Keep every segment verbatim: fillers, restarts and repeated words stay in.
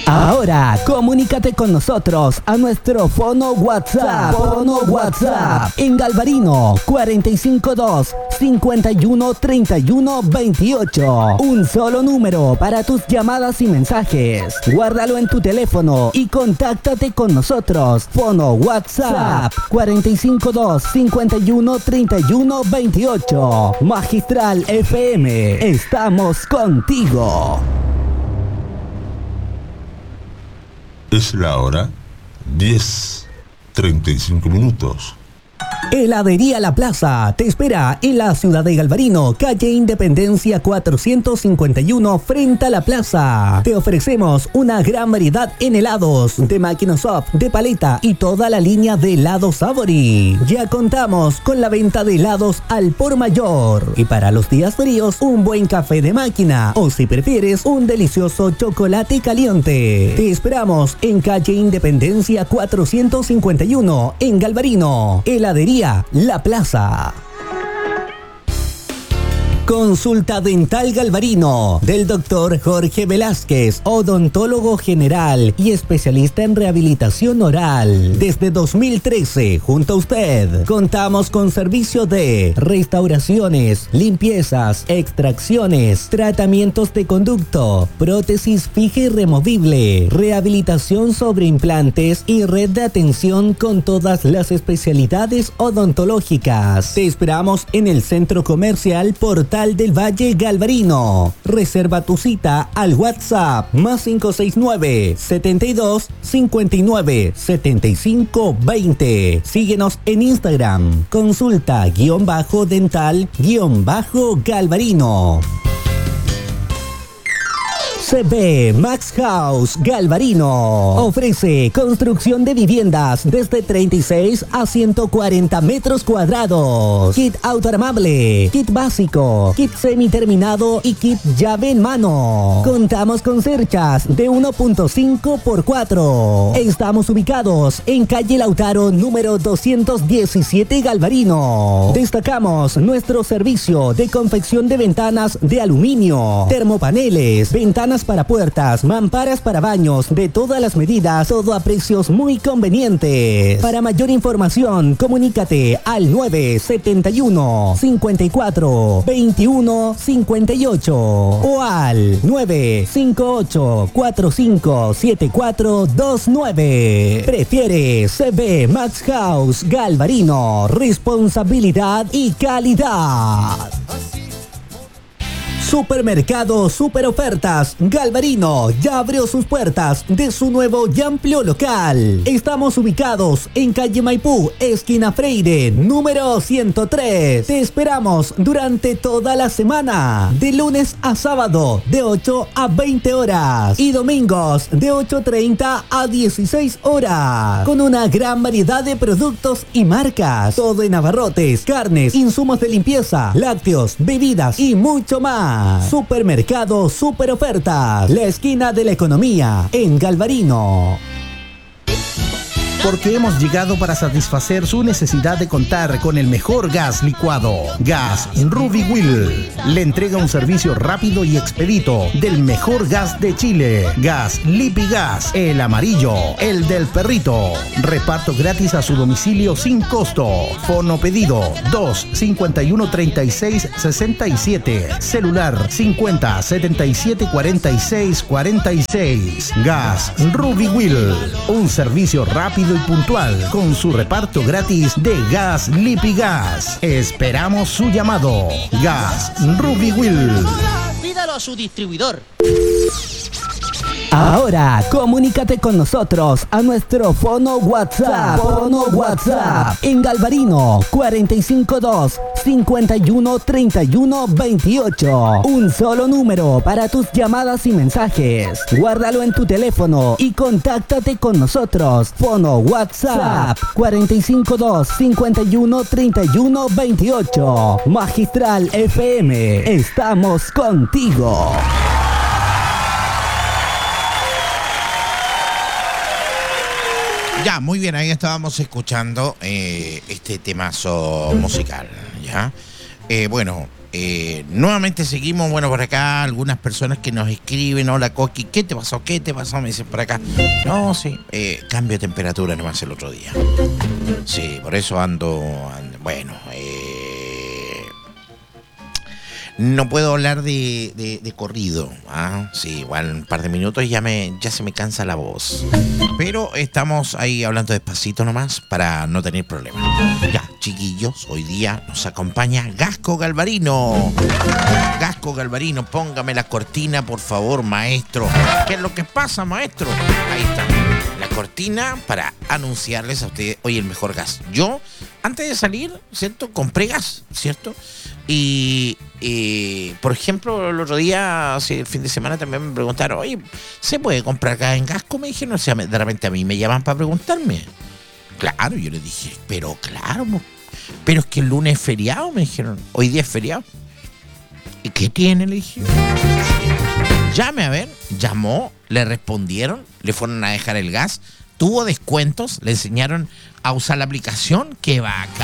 Ahora, comunícate con nosotros a nuestro fono WhatsApp. Fono WhatsApp en Galvarino cuarenta y cinco dos, cincuenta y uno, treinta y uno, veintiocho. Un solo número para tus llamadas y mensajes. Guárdalo en tu teléfono y contáctate con nosotros. Fono WhatsApp cuarenta y cinco dos, cincuenta y uno, treinta y uno, veintiocho. Magistral F M, estamos contigo. Es la hora diez, treinta y cinco minutos. Heladería La Plaza te espera en la ciudad de Galvarino, calle Independencia cuatrocientos cincuenta y uno, frente a la plaza. Te ofrecemos una gran variedad en helados, de Microsoft, de paleta y toda la línea de helados Savory. Ya contamos con la venta de helados al por mayor. Y para los días fríos, un buen café de máquina. O si prefieres, un delicioso chocolate caliente. Te esperamos en calle Independencia cuatrocientos cincuenta y uno, en Galvarino. Heladería La Plaza. Consulta Dental Galvarino del doctor Jorge Velázquez, odontólogo general y especialista en rehabilitación oral. Desde dos mil trece, junto a usted, contamos con servicio de restauraciones, limpiezas, extracciones, tratamientos de conducto, prótesis fija y removible, rehabilitación sobre implantes y red de atención con todas las especialidades odontológicas. Te esperamos en el Centro Comercial Portal del Valle Galvarino. Reserva tu cita al WhatsApp más cinco seis nueve, setenta y dos, cincuenta y nueve, setenta y cinco, veinte. Síguenos en Instagram. Consulta guión bajo dental guión bajo Galvarino. C B Max House Galvarino ofrece construcción de viviendas desde treinta y seis a ciento cuarenta metros cuadrados. Kit autoarmable, kit básico, kit semiterminado y kit llave en mano. Contamos con cerchas de uno punto cinco por cuatro. Estamos ubicados en calle Lautaro número doscientos diecisiete Galvarino. Destacamos nuestro servicio de confección de ventanas de aluminio, termopaneles, ventanas para puertas, mamparas para baños de todas las medidas, todo a precios muy convenientes. Para mayor información, comunícate al nueve siete uno, cincuenta y cuatro, veintiuno, cincuenta y ocho o al nueve cinco ocho, cuatro cinco siete cuatro dos nueve. Prefiere C B Max House Galvarino, responsabilidad y calidad. Supermercado Super Ofertas Galvarino ya abrió sus puertas de su nuevo y amplio local. Estamos ubicados en calle Maipú, esquina Freire, número ciento tres. Te esperamos durante toda la semana, de lunes a sábado, de ocho a veinte horas y domingos de ocho treinta a dieciséis horas, con una gran variedad de productos y marcas. Todo en abarrotes, carnes, insumos de limpieza, lácteos, bebidas y mucho más. Supermercado Super Ofertas, la esquina de la economía en Galvarino. Porque hemos llegado para satisfacer su necesidad de contar con el mejor gas licuado. Gas Ruby Will le entrega un servicio rápido y expedito del mejor gas de Chile. Gas Lipigas, el amarillo, el del perrito. Reparto gratis a su domicilio sin costo. Fono pedido dos cincuenta y uno treinta y seis sesenta y siete. Celular cincuenta setenta y siete cuarenta y seis cuarenta y seis. Gas Ruby Will, un servicio rápido y puntual con su reparto gratis de gas Lipigas. Esperamos su llamado. Gas Ruby Will. Pídalo a su distribuidor. Ahora, comunícate con nosotros a nuestro fono WhatsApp. Fono WhatsApp en Galvarino cuarenta y cinco dos, cincuenta y uno, treinta y uno, veintiocho. Un solo número para tus llamadas y mensajes. Guárdalo en tu teléfono y contáctate con nosotros. Fono WhatsApp cuarenta y cinco dos, cincuenta y uno, treinta y uno, veintiocho. Magistral F M, estamos contigo. Ya, muy bien, ahí estábamos escuchando eh, este temazo musical, ¿ya? Eh, bueno, eh, nuevamente seguimos, bueno, por acá algunas personas que nos escriben, hola Coqui, ¿qué te pasó? ¿Qué te pasó? Me dicen por acá. No, sí, eh, cambio de temperatura nomás el otro día. Sí, por eso ando, ando bueno, eh... no puedo hablar de, de, de corrido, ¿ah? Sí, igual un par de minutos ya me ya se me cansa la voz. Pero estamos ahí hablando despacito nomás para no tener problemas. Ya, chiquillos, hoy día nos acompaña Gasco Galvarino. Gasco Galvarino, póngame la cortina, por favor, maestro. ¿Qué es lo que pasa, maestro? Ahí está. La cortina para anunciarles a ustedes hoy el mejor gas. Yo, antes de salir, ¿cierto? Compré gas, ¿cierto? Y, y por ejemplo, el otro día, así, el fin de semana, también me preguntaron, oye, ¿se puede comprar gas en Gasco? Me dijeron, o sea, de repente a mí me llaman para preguntarme. Claro, yo les dije, pero claro, pero es que el lunes es feriado, me dijeron, hoy día es feriado. ¿Y qué tiene? Le dije. Llame a ver, llamó, le respondieron, le fueron a dejar el gas, tuvo descuentos, le enseñaron a usar la aplicación, ¡qué bacán!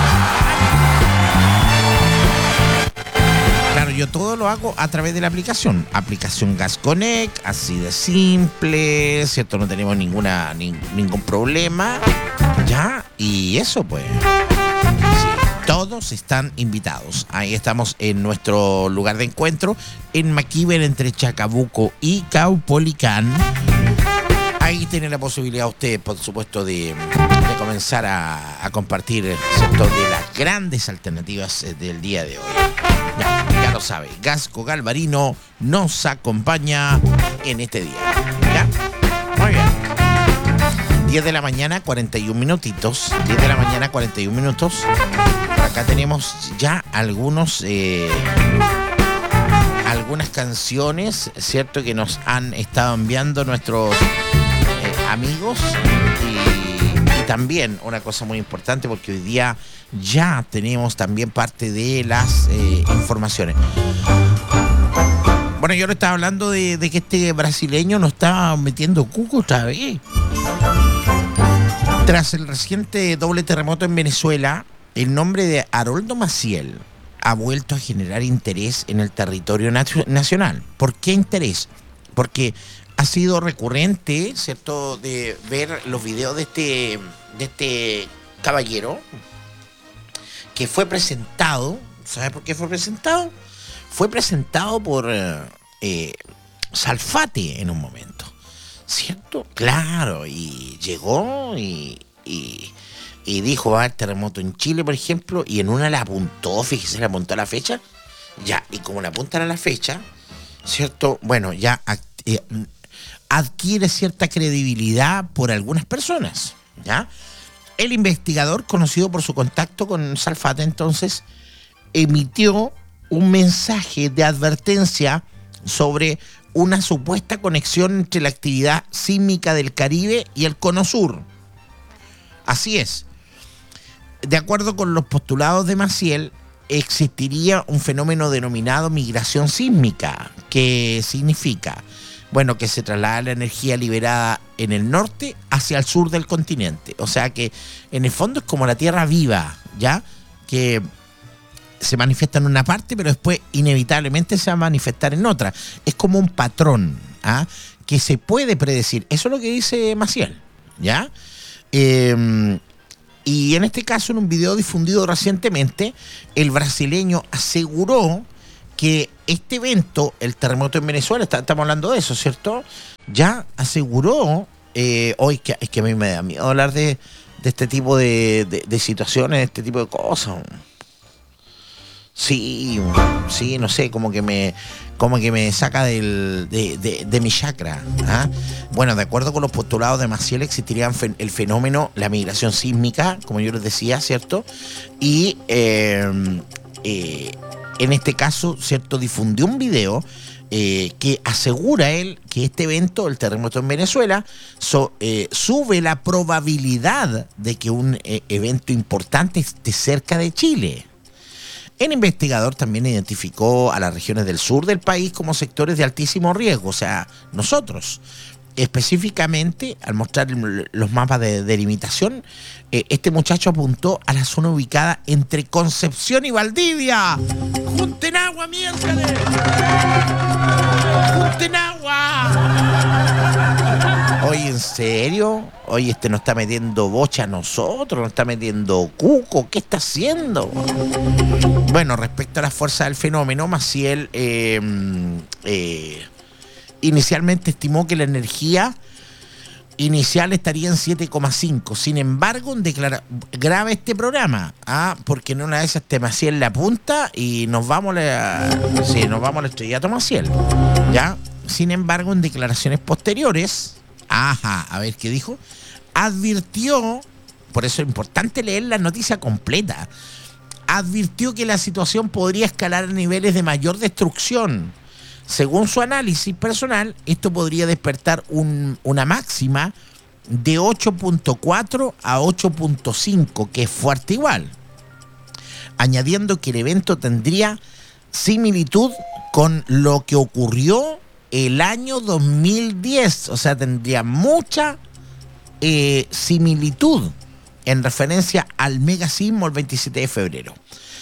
Claro, yo todo lo hago a través de la aplicación, aplicación Gas Connect, así de simple, ¿cierto? No tenemos ninguna ni, ningún problema, ¿ya? Y eso pues... todos están invitados. Ahí estamos en nuestro lugar de encuentro, en Maquiver, entre Chacabuco y Caupolicán. Ahí tiene la posibilidad usted, por supuesto, de, de comenzar a, a compartir, ¿cierto?, de las grandes alternativas del día de hoy. Ya, ya lo sabe, Gasco Galvarino nos acompaña en este día. ¿Ya? Muy bien. diez de la mañana, cuarenta y un minutitos. diez de la mañana, cuarenta y un minutos. Acá tenemos ya algunos eh, algunas canciones, ¿cierto?, que nos han estado enviando nuestros eh, amigos. Y, y también una cosa muy importante, porque hoy día ya tenemos también parte de las eh, informaciones. Bueno, yo le estaba hablando de, de que este brasileño nos estaba metiendo cuco otra vez. Tras el reciente doble terremoto en Venezuela, el nombre de Haroldo Maciel ha vuelto a generar interés en el territorio nacional. ¿Por qué interés? Porque ha sido recurrente, ¿cierto?, de ver los videos de este, de este caballero que fue presentado. ¿Sabe por qué fue presentado? Fue presentado por eh, Salfate en un momento, ¿cierto? Claro, y llegó y... y Y dijo, va a haber terremoto en Chile, por ejemplo, y en una le apuntó, fíjese, le apuntó a la fecha. Ya, y como le apuntan a la fecha, ¿cierto? Bueno, ya eh, adquiere cierta credibilidad por algunas personas, ¿ya? El investigador, conocido por su contacto con Salfate, entonces, emitió un mensaje de advertencia sobre una supuesta conexión entre la actividad sísmica del Caribe y el Cono Sur. Así es. De acuerdo con los postulados de Maciel, existiría un fenómeno denominado migración sísmica, que significa, bueno, que se traslada la energía liberada en el norte hacia el sur del continente. O sea que, en el fondo, es como la tierra viva, ¿ya? Que se manifiesta en una parte, pero después inevitablemente se va a manifestar en otra. Es como un patrón, ¿ah?, que se puede predecir. Eso es lo que dice Maciel, ¿ya? Eh, y en este caso, en un video difundido recientemente, el brasileño aseguró que este evento, el terremoto en Venezuela, está, estamos hablando de eso, ¿cierto? Ya aseguró, eh, hoy que, es que a mí me da miedo hablar de, de este tipo de, de, de situaciones, de este tipo de cosas. Sí, sí, no sé, como que me, como que me saca del, de, de, de mi chakra. ¿Ah? Bueno, de acuerdo con los postulados de Maciel, existiría el fenómeno, la migración sísmica, como yo les decía, ¿cierto? Y eh, eh, en este caso, ¿cierto?, difundió un video eh, que asegura él que este evento, el terremoto en Venezuela, so, eh, sube la probabilidad de que un eh, evento importante esté cerca de Chile. El investigador también identificó a las regiones del sur del país como sectores de altísimo riesgo, o sea, nosotros. específicamente, al mostrar los mapas de delimitación, eh, este muchacho apuntó a la zona ubicada entre Concepción y Valdivia. ¡Junten agua, miércoles! ¡Junten agua! Oye, ¿en serio? Oye, este nos está metiendo bocha a nosotros, nos está metiendo cuco. ¿Qué está haciendo? Bueno, respecto a la fuerza del fenómeno, Maciel eh, eh, inicialmente estimó que la energía inicial estaría en siete coma cinco. Sin embargo, declara, graba este programa, ¿ah? Porque en una de esas te Maciel la punta y nos vamos a la, sí, nos vamos al estrellato Maciel, ¿ya? Sin embargo, en declaraciones posteriores, ajá, a ver qué dijo, advirtió, por eso es importante leer la noticia completa, advirtió que la situación podría escalar a niveles de mayor destrucción. Según su análisis personal, esto podría despertar un, una máxima de ocho punto cuatro a ocho punto cinco, que es fuerte igual. Añadiendo que el evento tendría similitud con lo que ocurrió el año dos mil diez. O sea, tendría mucha eh, similitud en referencia al megasismo el veintisiete de febrero.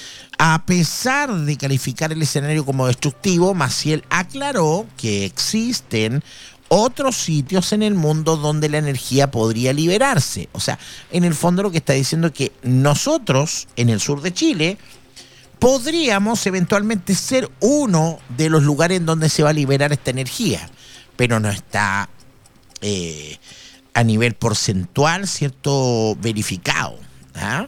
A pesar de calificar el escenario como destructivo, Maciel aclaró que existen otros sitios en el mundo donde la energía podría liberarse. O sea, en el fondo lo que está diciendo es que nosotros, en el sur de Chile, podríamos eventualmente ser uno de los lugares en donde se va a liberar esta energía, pero no está eh, a nivel porcentual, ¿cierto?, verificado, ¿ah?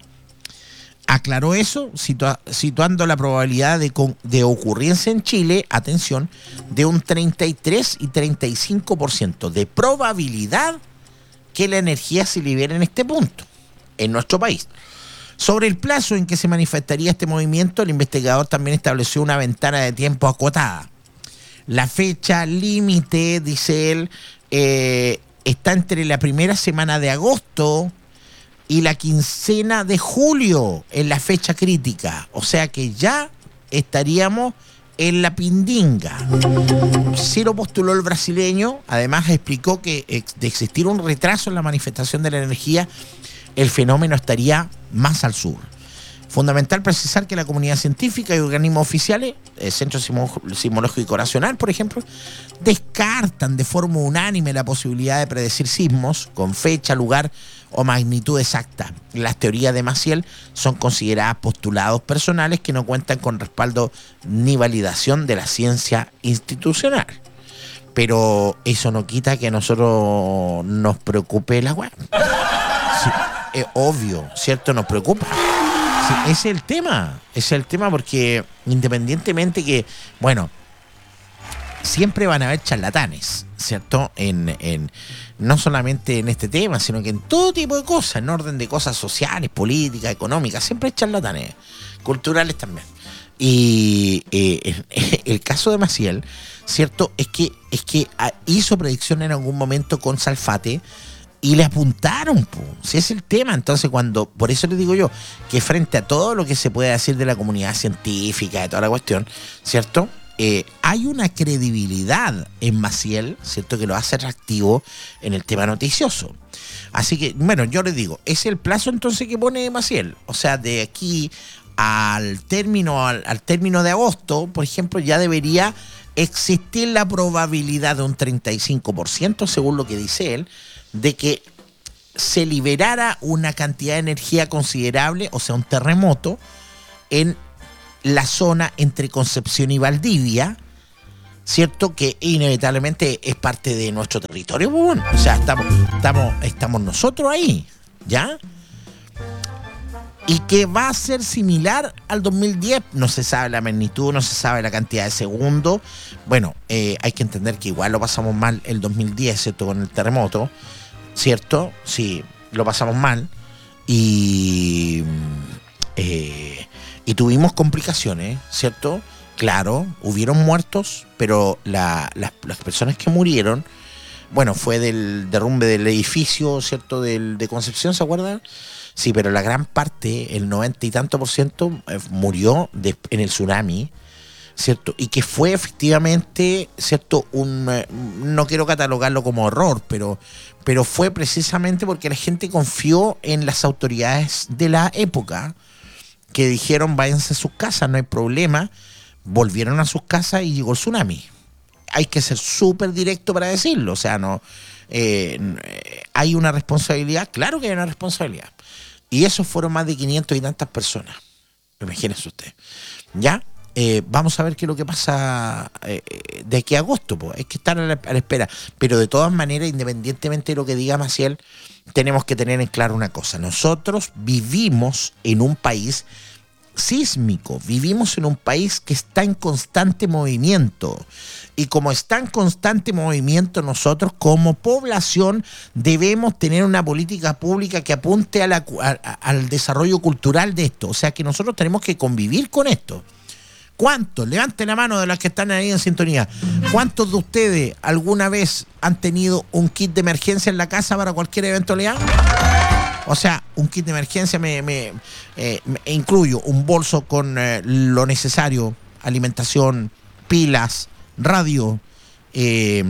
Aclaró eso, situa- situando la probabilidad de, con- de ocurrencia en Chile, atención, de un treinta y tres y treinta y cinco por ciento de probabilidad que la energía se libere en este punto, en nuestro país. Sobre el plazo en que se manifestaría este movimiento, el investigador también estableció una ventana de tiempo acotada. La fecha límite, dice él, eh, está entre la primera semana de agosto y la quincena de julio, en la fecha crítica. O sea que ya estaríamos en la pindinga. Sí lo postuló el brasileño. Además explicó que ex- de existir un retraso en la manifestación de la energía, el fenómeno estaría más al sur. Fundamental precisar que la comunidad científica y organismos oficiales, el Centro Sismo- Sismológico Nacional, por ejemplo, descartan de forma unánime la posibilidad de predecir sismos con fecha, lugar o magnitud exacta. Las teorías de Maciel son consideradas postulados personales que no cuentan con respaldo ni validación de la ciencia institucional. Pero eso no quita que a nosotros nos preocupe la web. Sí, es obvio, ¿cierto? Nos preocupa. Sí, ese es el tema, ese es el tema porque independientemente que, bueno, siempre van a haber charlatanes, ¿cierto? En, en, no solamente en este tema, sino que en todo tipo de cosas, en orden de cosas sociales, políticas, económicas, siempre hay charlatanes, culturales también. Y eh, el caso de Maciel, ¿cierto? Es que, es que hizo predicción en algún momento con Salfate, y le apuntaron, po. Si es el tema. Entonces, cuando, por eso les digo yo, que frente a todo lo que se puede decir de la comunidad científica, de toda la cuestión, ¿cierto? Eh, hay una credibilidad en Maciel, ¿cierto?, que lo hace atractivo en el tema noticioso. Así que, bueno, yo les digo, es el plazo entonces que pone Maciel. O sea, de aquí al término, al, al término de agosto, por ejemplo, ya debería existir la probabilidad de un treinta y cinco por ciento, según lo que dice él, de que se liberara una cantidad de energía considerable, o sea, un terremoto, en la zona entre Concepción y Valdivia, ¿cierto? Que inevitablemente es parte de nuestro territorio, bueno, o sea, estamos, estamos, estamos nosotros ahí, ¿ya? Y que va a ser similar al dos mil diez, no se sabe la magnitud, no se sabe la cantidad de segundos. Bueno, eh, hay que entender que igual lo pasamos mal el dos mil diez, ¿cierto? Con el terremoto, ¿cierto? Sí, lo pasamos mal y, eh, y tuvimos complicaciones, ¿cierto? Claro, hubieron muertos, pero la, las, las personas que murieron, bueno, fue del derrumbe del edificio, ¿cierto? Del, de Concepción, ¿se acuerdan? Sí, pero la gran parte, el noventa y tanto por ciento, eh, murió de, en el tsunami, ¿cierto? Y que fue efectivamente, ¿cierto? Un, eh, no quiero catalogarlo como horror, pero, pero fue precisamente porque la gente confió en las autoridades de la época, que dijeron váyanse a sus casas, no hay problema. Volvieron a sus casas y llegó el tsunami. Hay que ser súper directo para decirlo, o sea, no eh, hay una responsabilidad, claro que hay una responsabilidad. Y esos fueron más de quinientas y tantas personas. Imagínense usted. ¿Ya? Eh, vamos a ver qué es lo que pasa eh, de aquí a agosto, pues. Hay que estar a la, a la espera. Pero de todas maneras, independientemente de lo que diga Maciel, tenemos que tener en claro una cosa. Nosotros vivimos en un país sísmico, vivimos en un país que está en constante movimiento. Y como está en constante movimiento, nosotros como población debemos tener una política pública que apunte a la, a, a, al desarrollo cultural de esto. O sea que nosotros tenemos que convivir con esto. ¿Cuántos? Levanten la mano de las que están ahí en sintonía. ¿Cuántos de ustedes alguna vez han tenido un kit de emergencia en la casa para cualquier eventualidad? O sea, un kit de emergencia me, me, eh, me incluyo un bolso con eh, lo necesario, alimentación, pilas, radio, eh,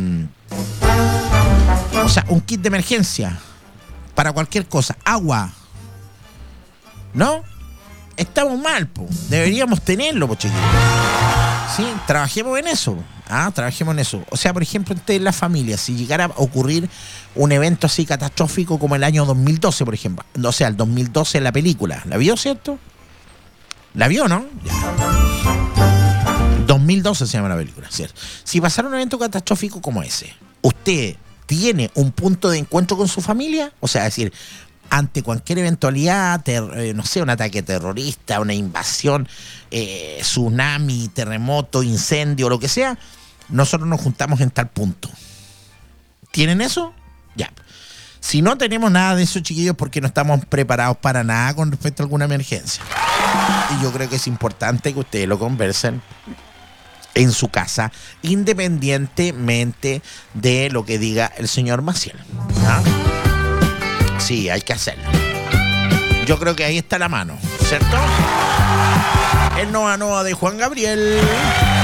o sea, un kit de emergencia para cualquier cosa, agua, ¿no? Estamos mal, po. Deberíamos tenerlo, po, chiquillos. Sí, trabajemos en eso. Ah, trabajemos en eso. O sea, por ejemplo, en la familia, si llegara a ocurrir un evento así catastrófico como el año dos mil doce, por ejemplo. O sea, el dos mil doce en la película. ¿La vio, cierto? ¿La vio, no? Ya. dos mil doce se llama la película, ¿cierto? Si pasara un evento catastrófico como ese, ¿usted tiene un punto de encuentro con su familia? O sea, es decir, ante cualquier eventualidad, ter, eh, no sé, un ataque terrorista, una invasión, eh, tsunami, terremoto, incendio, lo que sea, nosotros nos juntamos en tal punto. ¿Tienen eso? Ya. Si no tenemos nada de eso, chiquillos, porque no estamos preparados para nada con respecto a alguna emergencia. Y yo creo que es importante que ustedes lo conversen en su casa, independientemente de lo que diga el señor Maciel. ¿Ah? Sí, hay que hacerlo. Yo creo que ahí está la mano, ¿cierto? El Nova Nova de Juan Gabriel.